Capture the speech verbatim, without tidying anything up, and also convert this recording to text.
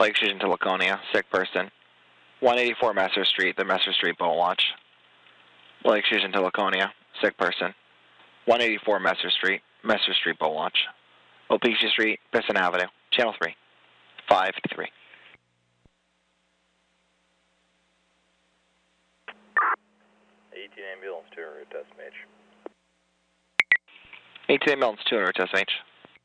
Lake Fusion to Laconia, sick person. one eighty-four Messer Street, the Messer Street boat launch. Lake Fusion to Laconia, sick person. one eighty-four Messer Street, Messer Street boat launch. Opecia Street, Piston Avenue, Channel three, five three. eighteen ambulance, two en route to S M H. eighteen ambulance, two en route to S M H.